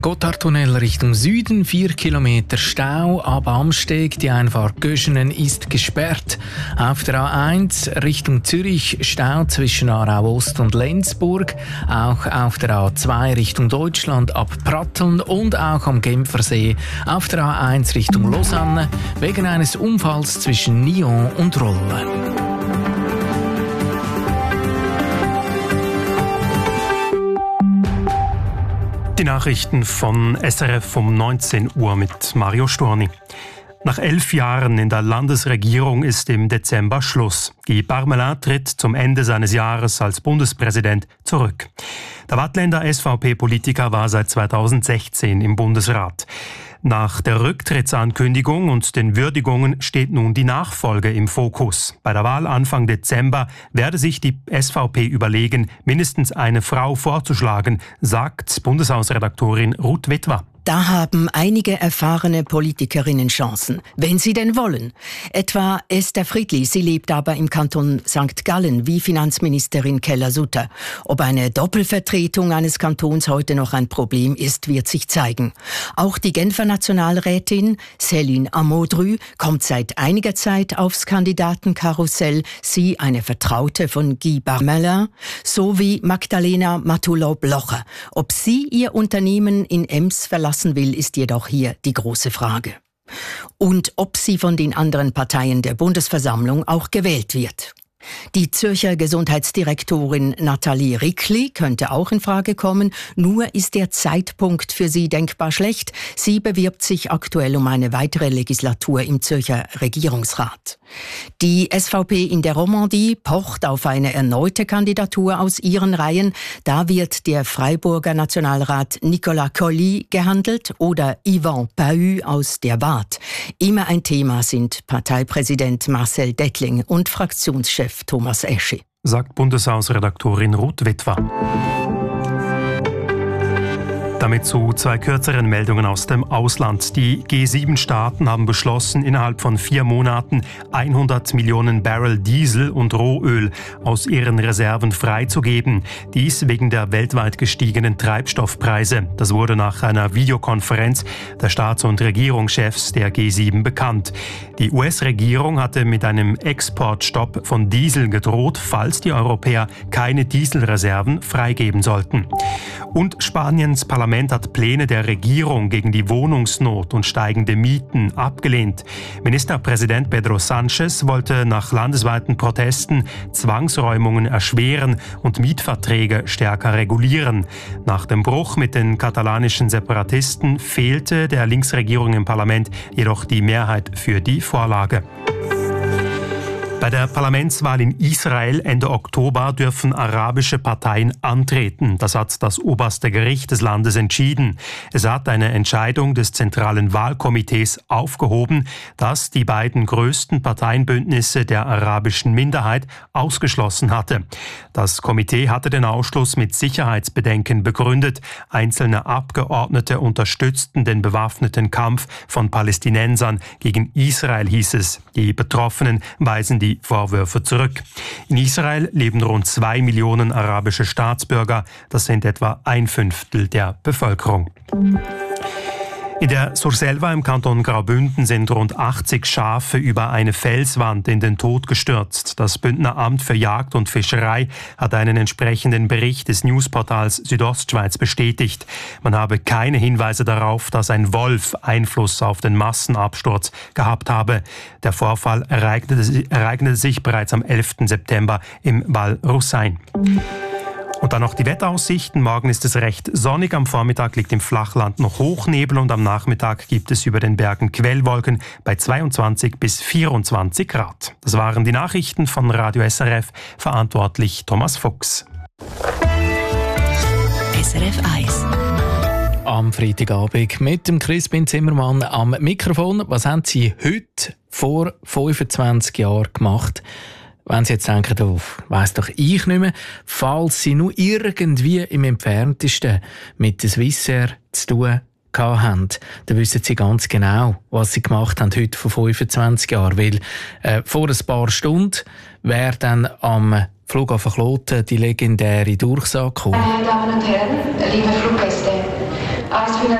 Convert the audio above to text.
Gotthardtunnel Richtung Süden, 4 Kilometer Stau. Ab Amsteg, die Einfahrt Göschenen ist gesperrt. Auf der A1 Richtung Zürich Stau zwischen Aarau Ost und Lenzburg. Auch auf der A2 Richtung Deutschland ab Pratteln und auch am Genfersee. Auf der A1 Richtung Lausanne wegen eines Unfalls zwischen Nyon und Rolle. Die Nachrichten von SRF um 19 Uhr mit Mario Storni. Nach 11 Jahren in der Landesregierung ist im Dezember Schluss. Guy Parmelin tritt zum Ende seines Jahres als Bundespräsident zurück. Der Waadtländer SVP-Politiker war seit 2016 im Bundesrat. Nach der Rücktrittsankündigung und den Würdigungen steht nun die Nachfolge im Fokus. Bei der Wahl Anfang Dezember werde sich die SVP überlegen, mindestens eine Frau vorzuschlagen, sagt Bundeshausredaktorin Ruth Witwer. Da haben einige erfahrene Politikerinnen Chancen, wenn sie denn wollen. Etwa Esther Friedli, sie lebt aber im Kanton St. Gallen wie Finanzministerin Keller-Sutter. Ob eine Doppelvertretung eines Kantons heute noch ein Problem ist, wird sich zeigen. Auch die Genfer Nationalrätin Céline Amodru kommt seit einiger Zeit aufs Kandidatenkarussell. Sie, eine Vertraute von Guy Parmelin, sowie Magdalena Matullo-Blocher. Ob sie ihr Unternehmen in Ems verlassen will, ist jedoch hier die große Frage. Und ob sie von den anderen Parteien der Bundesversammlung auch gewählt wird. Die Zürcher Gesundheitsdirektorin Nathalie Rickli könnte auch in Frage kommen, nur ist der Zeitpunkt für sie denkbar schlecht. Sie bewirbt sich aktuell um eine weitere Legislatur im Zürcher Regierungsrat. Die SVP in der Romandie pocht auf eine erneute Kandidatur aus ihren Reihen. Da wird der Freiburger Nationalrat Nicolas Colli gehandelt oder Yvan Pahu aus der Waadt. Immer ein Thema sind Parteipräsident Marcel Dettling und Fraktionschef Thomas Eschi. Sagt Bundeshausredaktorin Ruth Witwer. Damit zu 2 kürzeren Meldungen aus dem Ausland. Die G7-Staaten haben beschlossen, innerhalb von 4 Monaten 100 Millionen Barrel Diesel und Rohöl aus ihren Reserven freizugeben. Dies wegen der weltweit gestiegenen Treibstoffpreise. Das wurde nach einer Videokonferenz der Staats- und Regierungschefs der G7 bekannt. Die US-Regierung hatte mit einem Exportstopp von Diesel gedroht, falls die Europäer keine Dieselreserven freigeben sollten. Und Spaniens Parlament hat Pläne der Regierung gegen die Wohnungsnot und steigende Mieten abgelehnt. Ministerpräsident Pedro Sánchez wollte nach landesweiten Protesten Zwangsräumungen erschweren und Mietverträge stärker regulieren. Nach dem Bruch mit den katalanischen Separatisten fehlte der Linksregierung im Parlament jedoch die Mehrheit für die Vorlage. Bei der Parlamentswahl in Israel Ende Oktober dürfen arabische Parteien antreten. Das hat das oberste Gericht des Landes entschieden. Es hat eine Entscheidung des Zentralen Wahlkomitees aufgehoben, das die beiden größten Parteienbündnisse der arabischen Minderheit ausgeschlossen hatte. Das Komitee hatte den Ausschluss mit Sicherheitsbedenken begründet. Einzelne Abgeordnete unterstützten den bewaffneten Kampf von Palästinensern gegen Israel, hieß es. Die Betroffenen weisen die Vorwürfe zurück. In Israel leben rund 2 Millionen arabische Staatsbürger. Das sind etwa 1/5 der Bevölkerung. In der Surselva im Kanton Graubünden sind rund 80 Schafe über eine Felswand in den Tod gestürzt. Das Bündner Amt für Jagd und Fischerei hat einen entsprechenden Bericht des Newsportals Südostschweiz bestätigt. Man habe keine Hinweise darauf, dass ein Wolf Einfluss auf den Massenabsturz gehabt habe. Der Vorfall ereignete sich bereits am 11. September im Val Russain. Und dann noch die Wetteraussichten. Morgen ist es recht sonnig. Am Vormittag liegt im Flachland noch Hochnebel und am Nachmittag gibt es über den Bergen Quellwolken bei 22 bis 24 Grad. Das waren die Nachrichten von Radio SRF. Verantwortlich Thomas Fuchs. SRF 1. Am Freitagabend mit dem Crispin Zimmermann am Mikrofon. Was haben Sie heute vor 25 Jahren gemacht? Wenn Sie jetzt denken, oh, weiss doch ich nicht mehr, falls Sie nur irgendwie im Entferntesten mit der Swissair zu tun haben, dann wissen Sie ganz genau, was Sie gemacht haben heute vor 25 Jahren. Weil vor ein paar Stunden wäre dann am Flughafen Kloten die legendäre Durchsage gekommen. Meine Damen und Herren, liebe Fluggäste, als